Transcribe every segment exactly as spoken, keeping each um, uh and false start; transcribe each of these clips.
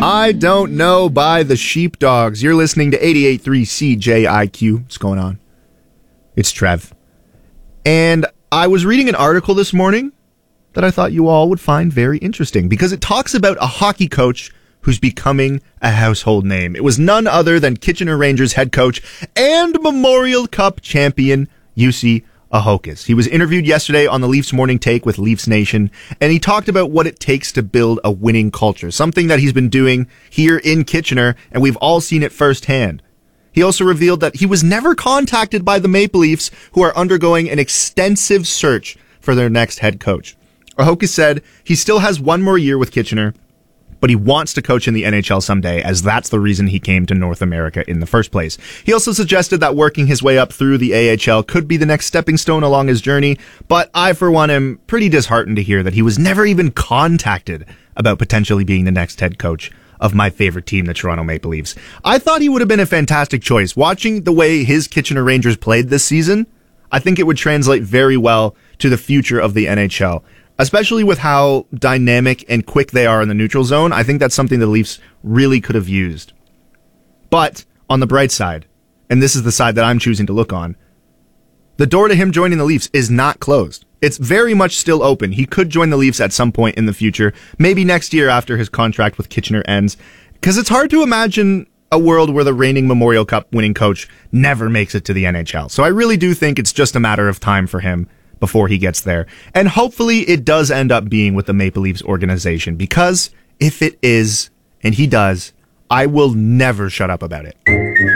I Don't Know by the Sheepdogs. You're listening to eighty-eight point three C J I Q. What's going on? It's Trev. And I was reading an article this morning that I thought you all would find very interesting because it talks about a hockey coach who's becoming a household name. It was none other than Kitchener Rangers head coach and Memorial Cup champion Jussi Ahokas. He was interviewed yesterday on the Leafs Morning Take with Leafs Nation, and he talked about what it takes to build a winning culture, something that he's been doing here in Kitchener, and we've all seen it firsthand. He also revealed that he was never contacted by the Maple Leafs, who are undergoing an extensive search for their next head coach. Ahokas said he still has one more year with Kitchener, but he wants to coach in the N H L someday, as that's the reason he came to North America in the first place. He also suggested that working his way up through the A H L could be the next stepping stone along his journey, but I, for one, am pretty disheartened to hear that he was never even contacted about potentially being the next head coach of my favorite team, the Toronto Maple Leafs. I thought he would have been a fantastic choice. Watching the way his Kitchener Rangers played this season, I think it would translate very well to the future of the N H L. Especially with how dynamic and quick they are in the neutral zone, I think that's something the Leafs really could have used. But on the bright side, and this is the side that I'm choosing to look on, the door to him joining the Leafs is not closed. It's very much still open. He could join the Leafs at some point in the future, maybe next year after his contract with Kitchener ends, because it's hard to imagine a world where the reigning Memorial Cup winning coach never makes it to the N H L. So I really do think it's just a matter of time for him before he gets there. And hopefully it does end up being with the Maple Leafs organization, because if it is, and he does, I will never shut up about it.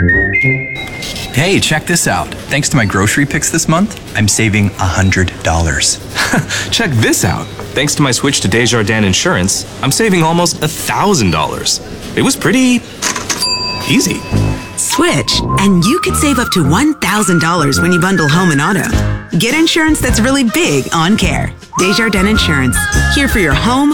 Hey, check this out. Thanks to my grocery picks this month, I'm saving one hundred dollars. Check this out. Thanks to my switch to Desjardins Insurance, I'm saving almost one thousand dollars. It was pretty easy. Switch, and you could save up to one thousand dollars when you bundle home and auto. Get insurance that's really big on care. Desjardins Insurance, here for your home,